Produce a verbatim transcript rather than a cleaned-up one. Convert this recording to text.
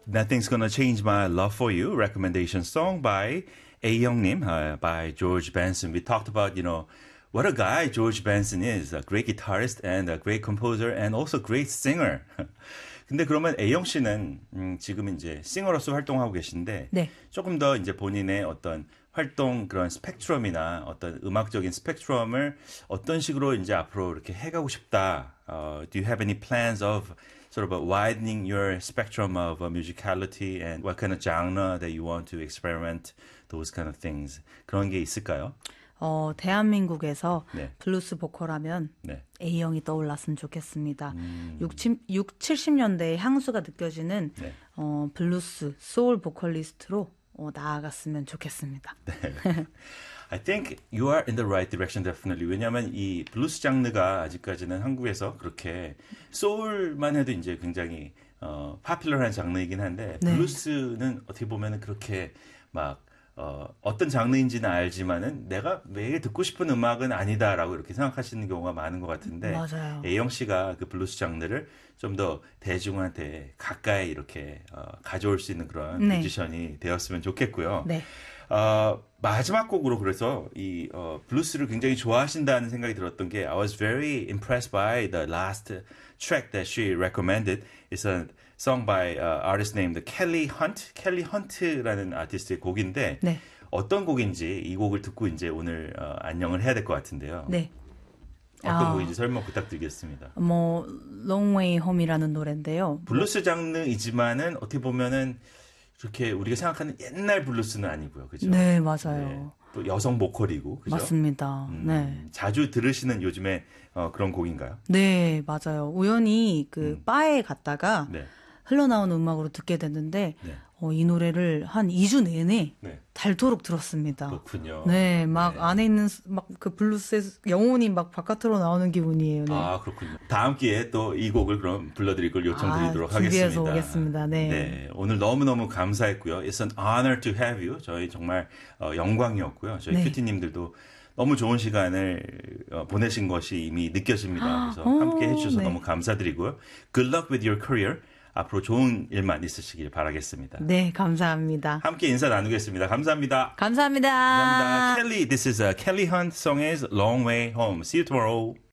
Nothing's Gonna Change My Love For You recommendation song by Ayoung님, uh, by George Benson. We talked about, you know, what a guy George Benson is. A great guitarist and a great composer and also great singer. 근데 그러면 Ayoung 씨는 음, 지금 이제 싱어로서 활동하고 계신데 네. 조금 더 이제 본인의 어떤 활동 그런 스펙트럼이나 어떤 음악적인 스펙트럼을 어떤 식으로 이제 앞으로 이렇게 해가고 싶다. Uh, do you have any plans of sort of widening your spectrum of uh, musicality and what kind of genre that you want to experiment, those kind of things. 그런 게 있을까요? 어, 대한민국에서 네. 블루스 보컬하면 네. A형이 떠올랐으면 좋겠습니다. 음. 육십, 칠십 년대의 향수가 느껴지는 네. 어, 블루스, 소울 보컬리스트로 어, 나아갔으면 좋겠습니다. 네. I think you are in the right direction definitely. 왜냐하면 이 블루스 장르가 아직까지는 한국에서 그렇게 소울만 해도 이제 굉장히 어, 파퓰러한 장르이긴 한데 네. 블루스는 어떻게 보면은 그렇게 막 어, 어떤 장르인지는 알지만은 내가 매일 듣고 싶은 음악은 아니다라고 이렇게 생각하시는 경우가 많은 것 같은데 맞아요. Ayoung 씨가 그 블루스 장르를 좀 더 대중한테 가까이 이렇게 어, 가져올 수 있는 그런 네. 뮤지션이 되었으면 좋겠고요. 네. 어, 마지막 곡으로 그래서 이 어, 블루스를 굉장히 좋아하신다는 생각이 들었던 게 I was very impressed by the last track that she recommended. It's a song by uh, artist named Kelly Hunt. 켈리 헌트라는 아티스트의 곡인데 네. 어떤 곡인지 이 곡을 듣고 이제 오늘 어, 안녕을 해야 될 것 같은데요. 네. 어떤 아. 곡인지 설명 부탁드리겠습니다. 뭐 Long Way Home이라는 노래인데요. 블루스 장르이지만은 어떻게 보면은 이렇게 우리가 생각하는 옛날 블루스는 아니고요, 그죠? 네, 맞아요. 네. 또 여성 보컬이고, 그죠? 맞습니다. 음, 네. 자주 들으시는 요즘에 어, 그런 곡인가요? 네, 맞아요. 우연히 그 음. 바에 갔다가 네. 흘러나오는 음악으로 듣게 됐는데 네. 어, 이 노래를 한 이 주 내내 네. 닳도록 들었습니다. 그렇군요. 네, 막 네. 안에 있는 막 그 블루스의 영혼이 막 바깥으로 나오는 기분이에요. 네. 아, 그렇군요. 다음 기회에 또 이 곡을 그럼 불러드릴 걸 요청드리도록 아, 준비해서 하겠습니다. 오겠습니다. 네. 네, 오늘 너무너무 감사했고요. It's an honor to have you. 저희 정말 어, 영광이었고요. 저희 네. 큐티님들도 너무 좋은 시간을 어, 보내신 것이 이미 느껴집니다. 그래서 오, 함께 해주셔서 네. 너무 감사드리고요. Good luck with your career. 앞으로 좋은 일만 있으시길 바라겠습니다. 네, 감사합니다. 함께 인사 나누겠습니다. 감사합니다. 감사합니다. 감사합니다. Kelly, this is a Kelly Hunt song is Long Way Home. See you tomorrow.